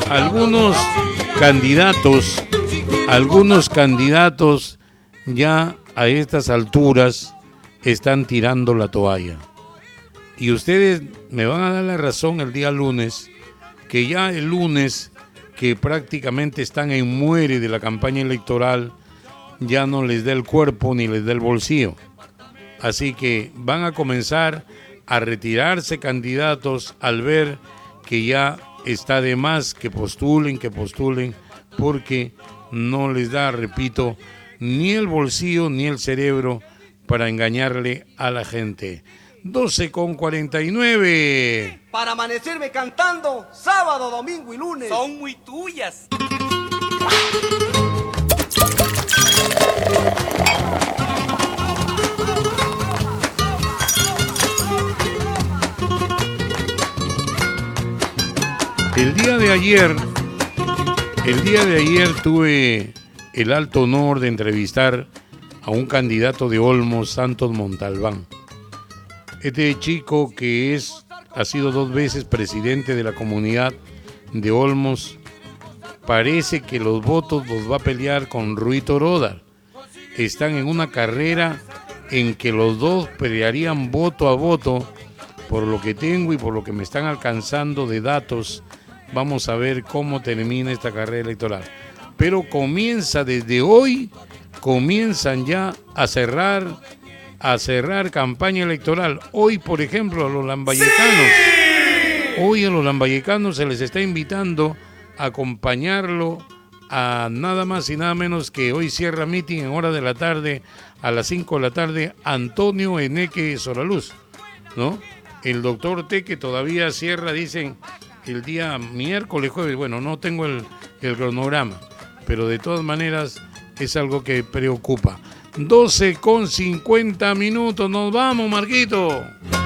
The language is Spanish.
algunos candidatos ya a estas alturas están tirando la toalla. Y ustedes me van a dar la razón el día lunes, que ya el lunes, que prácticamente están en muere de la campaña electoral, ya no les da el cuerpo ni les da el bolsillo. Así que van a comenzar a retirarse candidatos al ver que ya está de más que postulen, porque no les da, repito, ni el bolsillo ni el cerebro para engañarle a la gente. 12:49. Para amanecerme cantando sábado, domingo y lunes. Son muy tuyas. El día de ayer tuve el alto honor de entrevistar a un candidato de Olmos, Santos Montalbán. Este chico que ha sido 2 veces presidente de la comunidad de Olmos, parece que los votos los va a pelear con Rui Torodar. Están en una carrera en que los dos pelearían voto a voto, por lo que tengo y por lo que me están alcanzando de datos. Vamos a ver cómo termina esta carrera electoral. Pero comienza desde hoy, comienzan ya a cerrar campaña electoral. Hoy, por ejemplo, a los lambayecanos. ¡Sí! Hoy a los lambayecanos se les está invitando a acompañarlo a nada más y nada menos que hoy cierra meeting en hora de la tarde, a las 5 de la tarde, Antonio Eneque Soraluz, ¿no? El doctor Teque todavía cierra, dicen, el día miércoles, jueves. Bueno, no tengo el cronograma, pero de todas maneras es algo que preocupa. 12:50, nos vamos, Marquito.